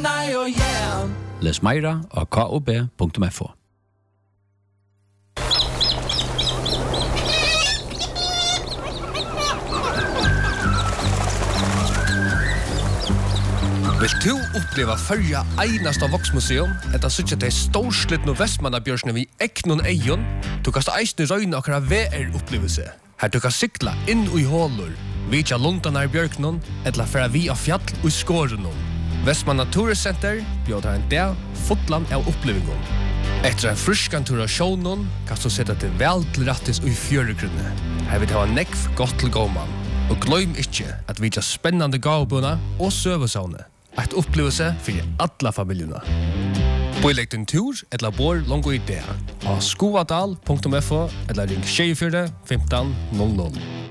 Les meira av kob.fo. Vill du uppleva förja einasta voksmuseum, etta sutja til storslittno Vestmannabjørsne vi eknon eion, du kast eisne røyna akkara VR-upplevelse. Her du kan sykla inn i hålur, vitja lundanar bjørknon, etla færa vi av fjall og skårenon. Vestmanna Turiscenter bjóðar en dag fotlan av upplevingon. Etter en fruskan tur av sjånon, kan du setta til vel til rattis og i fjøregrunne. Her vil det ha nekv godt til gåman. Og gløym ikkje at vitja spennande gavbuna og søvesavne. Et opplevelse for alla familjuna. Boilegg din tur, etla bor longo i det. Av skoadal.fo, etla ring 24 15 00.